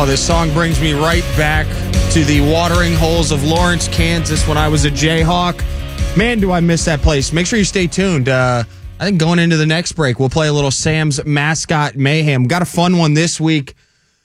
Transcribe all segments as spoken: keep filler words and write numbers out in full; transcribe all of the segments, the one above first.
Oh, this song brings me right back to the watering holes of Lawrence, Kansas when I was a Jayhawk. Man, do I miss that place. Make sure you stay tuned. Uh, I think going into the next break, we'll play a little Sam's Mascot Mayhem. Got a fun one this week.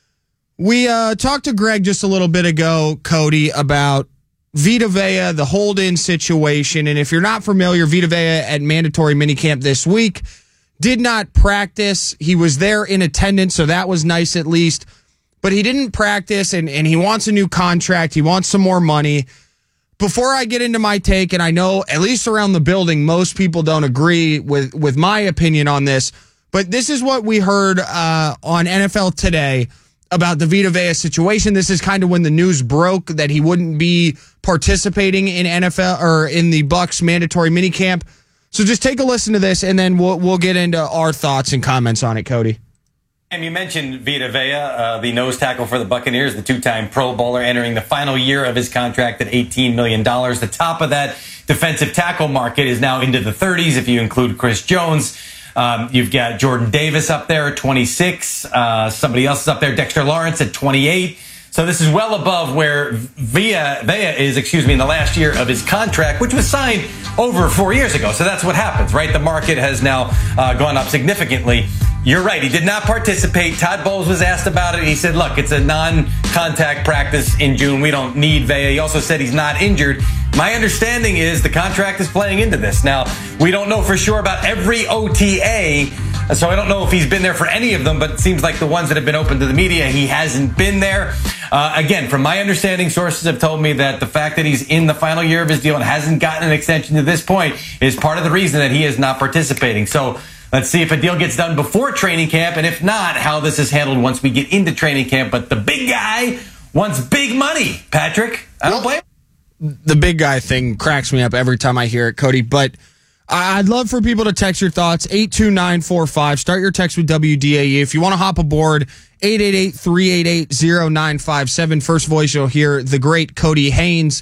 We uh, talked to Greg just a little bit ago, Cody, about Vita Vea, the hold-in situation. And if you're not familiar, Vita Vea at mandatory minicamp this week did not practice. He was there in attendance, so that was nice at least. But he didn't practice, and, and he wants a new contract. He wants some more money. Before I get into my take, and I know at least around the building, most people don't agree with, with my opinion on this, but this is what we heard uh, on N F L Today about the Vita Vea situation. This is kind of when the news broke that he wouldn't be participating in N F L or in the Bucs mandatory minicamp. So just take a listen to this, and then we'll we'll get into our thoughts and comments on it, Cody. And you mentioned Vita Vea, uh, the nose tackle for the Buccaneers, the two-time Pro Bowler, entering the final year of his contract at eighteen million dollars. The top of that defensive tackle market is now into the thirties if you include Chris Jones. Um, you've got Jordan Davis up there at twenty-six. Uh, somebody else is up there, Dexter Lawrence at twenty-eight. So this is well above where Vea, Vea is, excuse me, in the last year of his contract, which was signed over four years ago. So that's what happens, right? The market has now uh, gone up significantly. You're right. He did not participate. Todd Bowles was asked about it. He said, look, it's a non-contact practice in June. We don't need Vea. He also said he's not injured. My understanding is the contract is playing into this. Now, we don't know for sure about every O T A, so I don't know if he's been there for any of them, but it seems like the ones that have been open to the media, he hasn't been there. Uh, again, from my understanding, sources have told me that the fact that he's in the final year of his deal and hasn't gotten an extension to this point is part of the reason that he is not participating. So let's see if a deal gets done before training camp, and if not, how this is handled once we get into training camp. But the big guy wants big money, Patrick. I don't blame him. The big guy thing cracks me up every time I hear it, Cody, but I'd love for people to text your thoughts, eight two nine four five. Start your text with W D A E. If you want to hop aboard, eight eight eight, three eight eight, zero nine five seven. First voice you'll hear, the great Cody Haynes.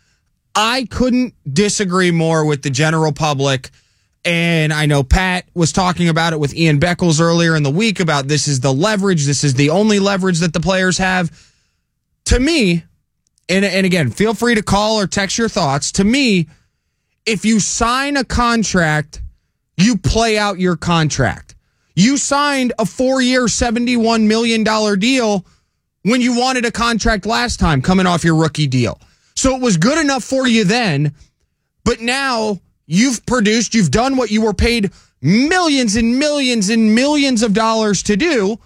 I couldn't disagree more with the general public, and I know Pat was talking about it with Ian Beckles earlier in the week about this is the leverage, this is the only leverage that the players have. To me, and, and again, feel free to call or text your thoughts, to me, if you sign a contract, you play out your contract. You signed a four-year, seventy-one million dollars deal when you wanted a contract last time coming off your rookie deal. So it was good enough for you then, but now you've produced, you've done what you were paid millions and millions and millions of dollars to do,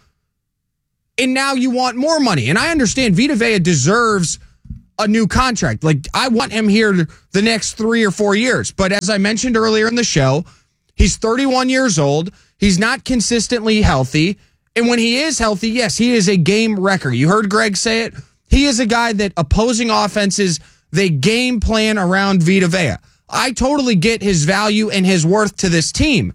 and now you want more money. And I understand Vita Vea deserves a new contract. Like, I want him here the next three or four years. But as I mentioned earlier in the show, he's thirty-one years old. He's not consistently healthy. And when he is healthy, yes, he is a game wrecker. You heard Greg say it. He is a guy that opposing offenses, they game plan around Vita Vea. I totally get his value and his worth to this team.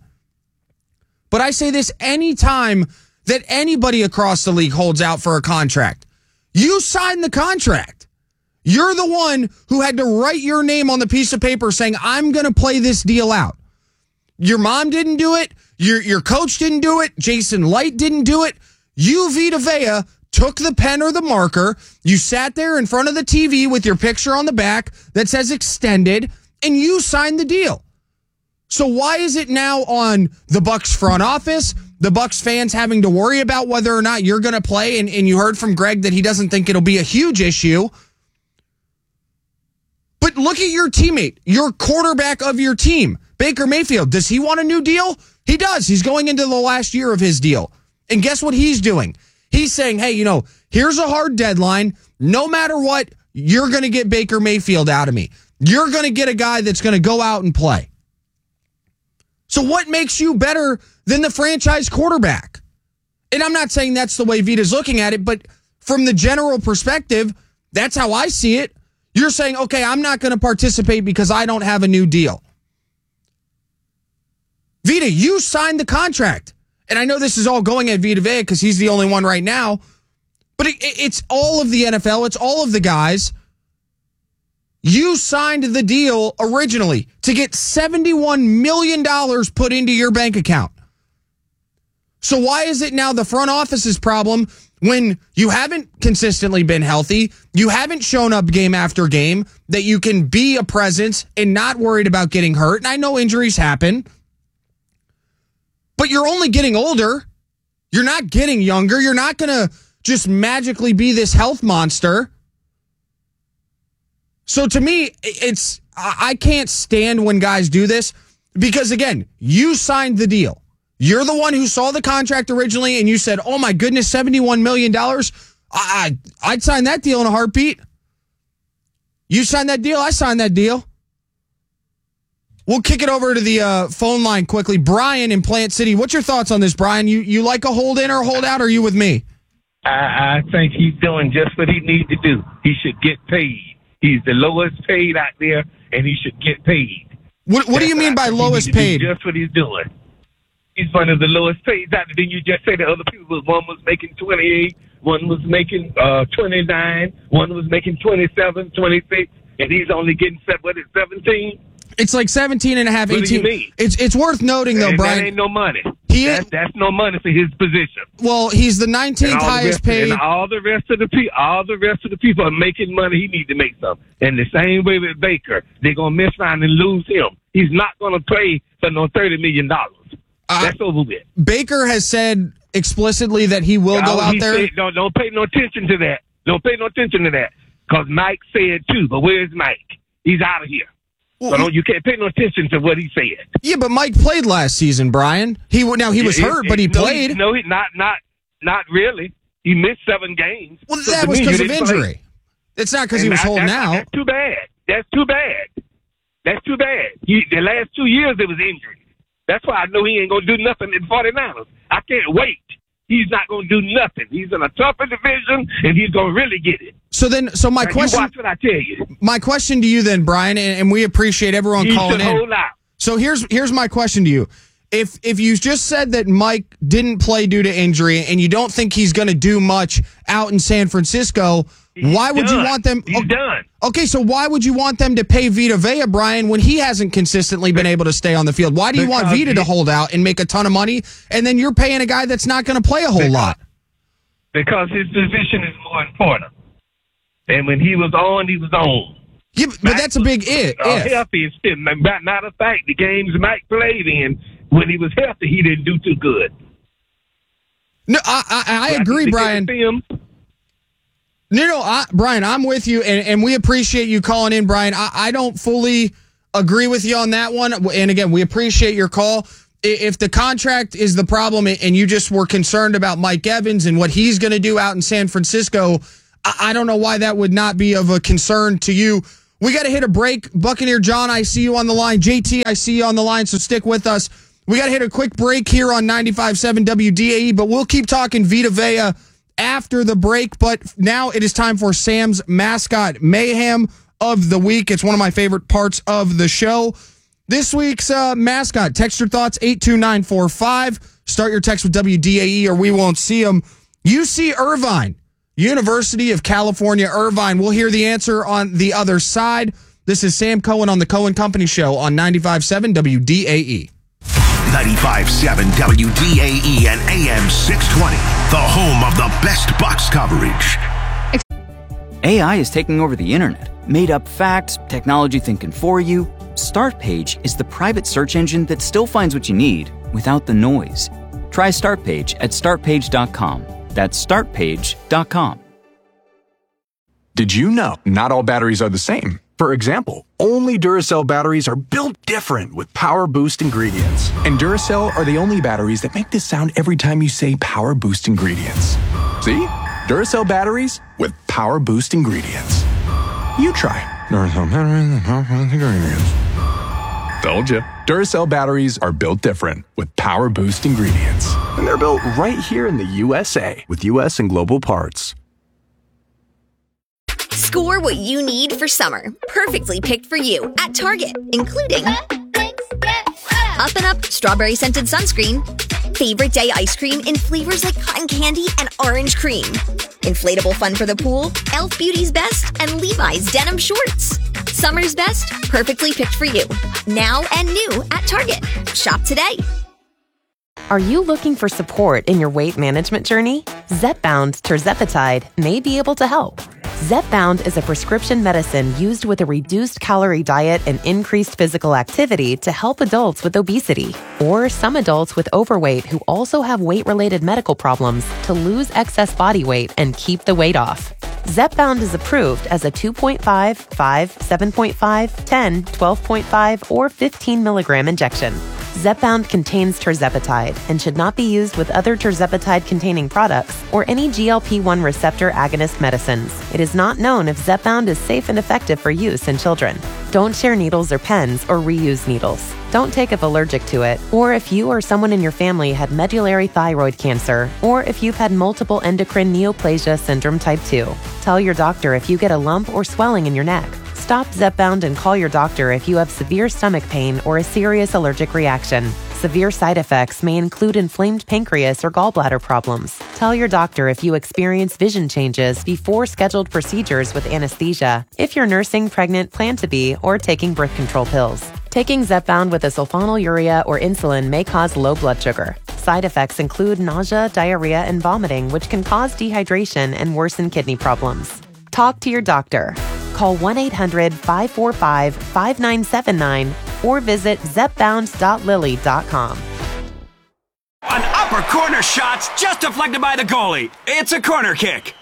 But I say this anytime that anybody across the league holds out for a contract. You sign the contract. You're the one who had to write your name on the piece of paper saying, I'm going to play this deal out. Your mom didn't do it. Your, your coach didn't do it. Jason Light didn't do it. You, Vita Vea, took the pen or the marker. You sat there in front of the T V with your picture on the back that says extended, and you signed the deal. So why is it now on the Bucs front office, the Bucs fans having to worry about whether or not you're going to play? And, and you heard from Greg that he doesn't think it'll be a huge issue. But look at your teammate, your quarterback of your team, Baker Mayfield. Does he want a new deal? He does. He's going into the last year of his deal. And guess what he's doing? He's saying, hey, you know, here's a hard deadline. No matter what, you're going to get Baker Mayfield out of me. You're going to get a guy that's going to go out and play. So what makes you better than the franchise quarterback? And I'm not saying that's the way Vita's looking at it, but from the general perspective, that's how I see it. You're saying, okay, I'm not going to participate because I don't have a new deal. Vita, you signed the contract. And I know this is all going at Vita Vea because he's the only one right now. But it, it's all of the N F L. It's all of the guys. You signed the deal originally to get seventy-one million dollars put into your bank account. So why is it now the front office's problem when you haven't consistently been healthy, you haven't shown up game after game, that you can be a presence and not worried about getting hurt. And I know injuries happen, but you're only getting older. You're not getting younger. You're not going to just magically be this health monster. So to me, it's I can't stand when guys do this because, again, you signed the deal. You're the one who saw the contract originally and you said, oh, my goodness, seventy-one million dollars. I, I'd sign that deal in a heartbeat. You signed that deal. I signed that deal. We'll kick it over to the uh, phone line quickly. Brian in Plant City. What's your thoughts on this, Brian? You you like a hold in or a hold out, or are you with me? I, I think he's doing just what he needs to do. He should get paid. He's the lowest paid out there, and he should get paid. What, what do you mean by lowest paid? Just what he's doing. He's one of the lowest paid out there. Then you just say the other people, one was making twenty-eight, one was making uh, twenty-nine, one was making twenty-seven, twenty-six, and he's only getting, what is it, seventeen? It's like seventeen and a half, what eighteen. Do you mean? It's it's worth noting, though, and Brian. That ain't no money. He that's, that's no money for his position. Well, he's the nineteenth highest of, paid. And all the rest of the people, all the rest of the people are making money. He needs to make some. And the same way with Baker, they're gonna miss around and lose him. He's not gonna play for no thirty million dollars. Uh, that's over with. Baker has said explicitly that he will go oh, out there. Said, don't don't pay no attention to that. Don't pay no attention to that. Because Mike said too. But where's Mike? He's out of here. Well, so don't, you can't pay no attention to what he said. Yeah, but Mike played last season, Brian. He now he was it, hurt, it, but he no, played. He, no, he, not not not really. He missed seven games. Well, so that was because of injury. Play. It's not because he was I, holding that's, out. That's too bad. That's too bad. That's too bad. He, the last two years it was injury. That's why I know he ain't gonna do nothing in forty-niners. I can't wait. He's not gonna do nothing. He's in a tougher division, and he's gonna really get it. So then, so my now, question. You watch what I tell you. My question to you then, Brian, and, and we appreciate everyone he calling should in. Hold out. So here's here's my question to you. If if you just said that Mike didn't play due to injury, and you don't think he's going to do much out in San Francisco, he's why would done. you want them? He's okay, done. Okay, so why would you want them to pay Vita Vea, Brian, when he hasn't consistently been able to stay on the field? Why do you want Vita he, to hold out and make a ton of money, and then you're paying a guy that's not going to play a whole because, lot? Because his position is more important. And when he was on, he was on. Yeah, but Mike that's a big if. Uh, if. Healthy and still. Matter of fact, the games Mike played in, when he was healthy, he didn't do too good. No, I I, I agree, Brian. Him. No, no, I, Brian, I'm with you, and, and we appreciate you calling in, Brian. I, I don't fully agree with you on that one. And again, we appreciate your call. If the contract is the problem and you just were concerned about Mike Evans and what he's going to do out in San Francisco, I, I don't know why that would not be of a concern to you. We got to hit a break. Buccaneer John, I see you on the line. J T, I see you on the line, so stick with us. We got to hit a quick break here on ninety-five point seven W D A E, but we'll keep talking Vita Vea after the break. But now it is time for Sam's Mascot Mayhem of the Week. It's one of my favorite parts of the show. This week's uh, mascot, text your thoughts, eight two nine four five. Start your text with W D A E or we won't see them. U C Irvine, University of California, Irvine. We'll hear the answer on the other side. This is Sam Cohen on the Cohen Company Show on ninety-five point seven W D A E. ninety-five point seven W D A E and A M six twenty, the home of the best Bucs coverage. A I is taking over the internet. Made up facts, technology thinking for you. Startpage is the private search engine that still finds what you need without the noise. Try Startpage at start page dot com. That's start page dot com. Did you know not all batteries are the same? For example, only Duracell batteries are built different with Power Boost ingredients. And Duracell are the only batteries that make this sound every time you say Power Boost ingredients. See? Duracell batteries with Power Boost ingredients. You try. Duracell batteries with Power Boost ingredients. Told you. Duracell batteries are built different with Power Boost ingredients. And they're built right here in the U S A with U S and global parts. Score what you need for summer. Perfectly picked for you at Target, including Up and Up Strawberry Scented Sunscreen, Favorite Day Ice Cream in flavors like cotton candy and orange cream, Inflatable Fun for the Pool, Elf Beauty's Best, and Levi's Denim Shorts. Summer's best, perfectly picked for you. Now and new at Target. Shop today. Are you looking for support in your weight management journey? Zepbound tirzepatide may be able to help. Zepbound is a prescription medicine used with a reduced calorie diet and increased physical activity to help adults with obesity, or some adults with overweight who also have weight-related medical problems to lose excess body weight and keep the weight off. Zepbound is approved as a two point five, five, seven point five, ten, twelve point five, or fifteen milligram injection. Zepbound contains tirzepatide and should not be used with other tirzepatide-containing products or any G L P one receptor agonist medicines. It is not known if Zepbound is safe and effective for use in children. Don't share needles or pens or reuse needles. Don't take if allergic to it, or if you or someone in your family had medullary thyroid cancer, or if you've had multiple endocrine neoplasia syndrome type two. Tell your doctor if you get a lump or swelling in your neck. Stop Zepbound and call your doctor if you have severe stomach pain or a serious allergic reaction. Severe side effects may include inflamed pancreas or gallbladder problems. Tell your doctor if you experience vision changes before scheduled procedures with anesthesia, if you're nursing, pregnant, plan to be, or taking birth control pills. Taking Zepbound with a sulfonylurea or insulin may cause low blood sugar. Side effects include nausea, diarrhea, and vomiting, which can cause dehydration and worsen kidney problems. Talk to your doctor. Call one eight hundred, five four five, five nine seven nine or visit zepbound dot lilly dot com. An upper corner shot's just deflected by the goalie. It's a corner kick.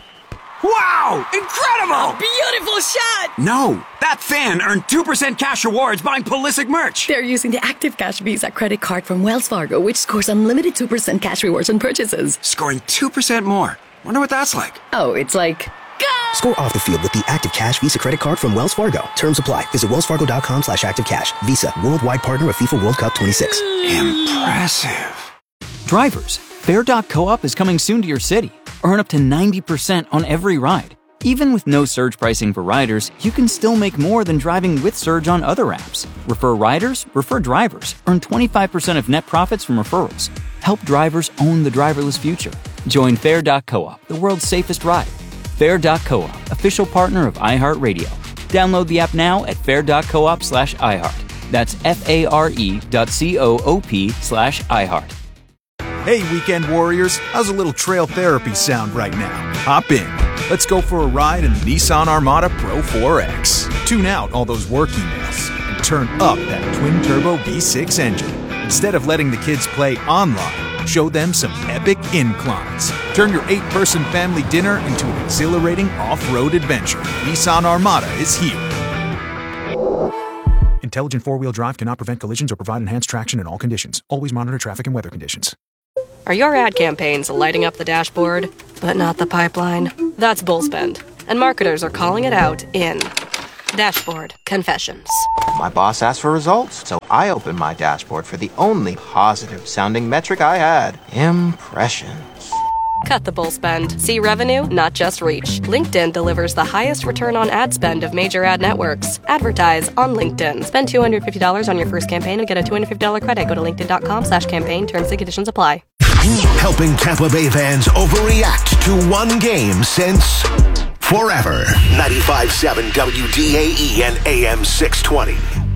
Wow! Incredible! A beautiful shot! No, that fan earned two percent cash rewards buying Pulisic merch. They're using the Active Cash Visa credit card from Wells Fargo, which scores unlimited two percent cash rewards on purchases. Scoring two percent more. Wonder what that's like. Oh, it's like... Go! Score off the field with the Active Cash Visa credit card from Wells Fargo. Terms apply. Visit wellsfargo.com slash activecash. Visa, worldwide partner of FIFA World Cup twenty-six. Impressive. Drivers, Fair dot coop is coming soon to your city. Earn up to ninety percent on every ride. Even with no surge pricing for riders, you can still make more than driving with Surge on other apps. Refer riders, refer drivers. Earn twenty-five percent of net profits from referrals. Help drivers own the driverless future. Join Fair dot coop, the world's safest ride. Fair dot coop, official partner of iHeartRadio. Download the app now at fair dot coop slash iHeart. That's F-A-R-E dot C-O-O-P slash iHeart. Hey, weekend warriors, how's a little trail therapy sound right now? Hop in. Let's go for a ride in the Nissan Armada Pro four X. Tune out all those work emails and turn up that twin-turbo V six engine. Instead of letting the kids play online, show them some epic inclines. Turn your eight-person family dinner into an exhilarating off-road adventure. Nissan Armada is here. Intelligent four-wheel drive cannot prevent collisions or provide enhanced traction in all conditions. Always monitor traffic and weather conditions. Are your ad campaigns lighting up the dashboard, but not the pipeline? That's Bullspend, and marketers are calling it out in Dashboard Confessions. My boss asked for results, so I opened my dashboard for the only positive-sounding metric I had, impressions. Cut the bull spend. See revenue, not just reach. LinkedIn delivers the highest return on ad spend of major ad networks. Advertise on LinkedIn. Spend two hundred fifty dollars on your first campaign and get a two hundred fifty dollars credit. Go to linkedin.com slash campaign. Terms and conditions apply. Helping Tampa Bay fans overreact to one game since forever. ninety-five point seven W D A E and A M six twenty.